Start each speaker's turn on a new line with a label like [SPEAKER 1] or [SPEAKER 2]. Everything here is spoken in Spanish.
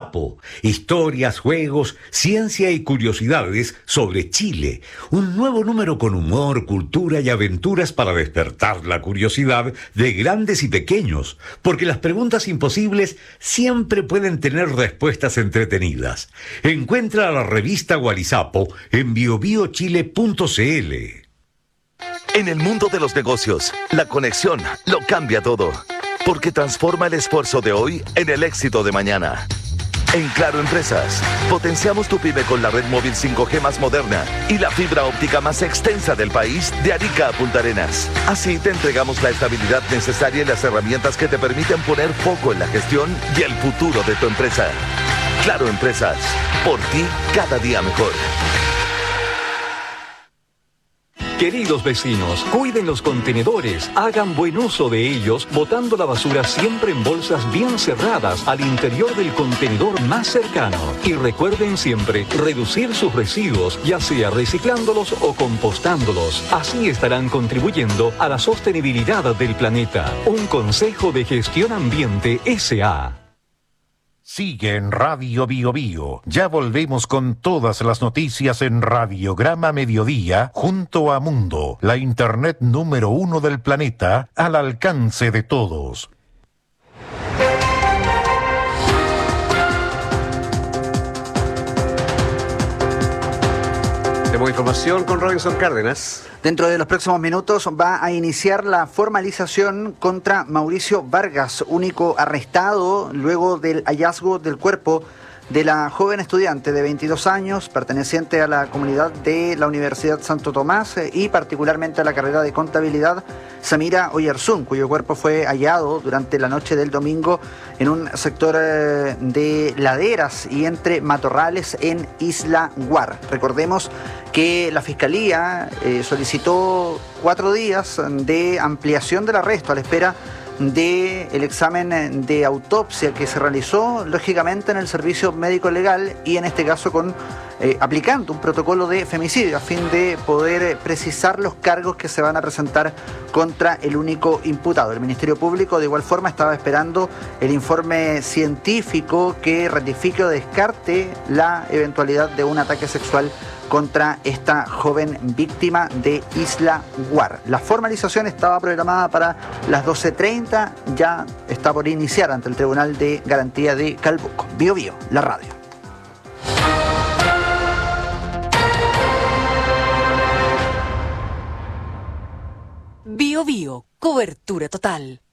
[SPEAKER 1] Gualisapo. Historias, juegos, ciencia y curiosidades sobre Chile. Un nuevo número con humor, cultura y aventuras para despertar la curiosidad de grandes y pequeños. Porque las preguntas imposibles siempre pueden tener respuestas entretenidas. Encuentra la revista Gualisapo en biobiochile.cl.
[SPEAKER 2] En el mundo de los negocios, la conexión lo cambia todo, porque transforma el esfuerzo de hoy en el éxito de mañana. En Claro Empresas, potenciamos tu pyme con la red móvil 5G más moderna y la fibra óptica más extensa del país de Arica a Punta Arenas. Así te entregamos la estabilidad necesaria y las herramientas que te permiten poner foco en la gestión y el futuro de tu empresa. Claro Empresas, por ti cada día mejor.
[SPEAKER 3] Queridos vecinos, cuiden los contenedores, hagan buen uso de ellos, botando la basura siempre en bolsas bien cerradas al interior del contenedor más cercano. Y recuerden siempre reducir sus residuos, ya sea reciclándolos o compostándolos. Así estarán contribuyendo a la sostenibilidad del planeta. Un consejo de Gestión Ambiente S.A.
[SPEAKER 4] Sigue en Radio Bio Bio. Ya volvemos con todas las noticias en Radiograma Mediodía junto a Mundo, la internet número 1 del planeta, al alcance de todos.
[SPEAKER 5] Tenemos información con Robinson Cárdenas.
[SPEAKER 6] Dentro de los próximos minutos va a iniciar la formalización contra Mauricio Vargas, único arrestado luego del hallazgo del cuerpo de la joven estudiante de 22 años, perteneciente a la comunidad de la Universidad Santo Tomás y particularmente a la carrera de contabilidad, Samira Oyarzún, cuyo cuerpo fue hallado durante la noche del domingo en un sector de laderas y entre matorrales en Isla Guar. Recordemos que la Fiscalía solicitó 4 días de ampliación del arresto a la espera del examen de autopsia que se realizó, lógicamente, en el servicio médico legal y en este caso con aplicando un protocolo de femicidio a fin de poder precisar los cargos que se van a presentar contra el único imputado. El Ministerio Público de igual forma estaba esperando el informe científico que ratifique o descarte la eventualidad de un ataque sexual contra esta joven víctima de Isla Guar. La formalización estaba programada para las 12:30, ya está por iniciar ante el Tribunal de Garantía de Calbuco. Bio Bio, la radio.
[SPEAKER 7] Bio Bio, cobertura total.